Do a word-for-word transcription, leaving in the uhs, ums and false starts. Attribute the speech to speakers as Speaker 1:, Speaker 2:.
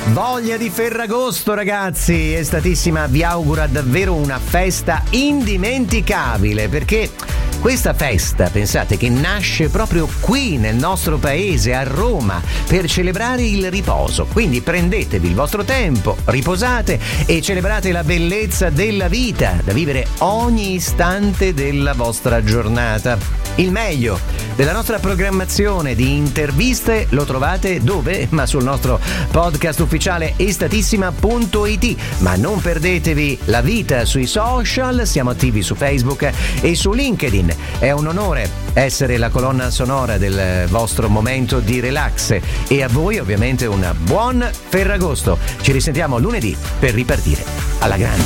Speaker 1: Voglia di Ferragosto, ragazzi, estatissima, vi augura davvero una festa indimenticabile, perché questa festa, pensate, che nasce proprio qui nel nostro paese, a Roma, per celebrare il riposo. Quindi prendetevi il vostro tempo, riposate e celebrate la bellezza della vita, da vivere ogni istante della vostra giornata. Il meglio della nostra programmazione di interviste lo trovate dove? Ma sul nostro podcast ufficiale estatissima punto it. Ma non perdetevi la vita sui social, siamo attivi su Facebook e su LinkedIn. È un onore essere la colonna sonora del vostro momento di relax e a voi ovviamente un buon Ferragosto. Ci risentiamo lunedì per ripartire alla grande.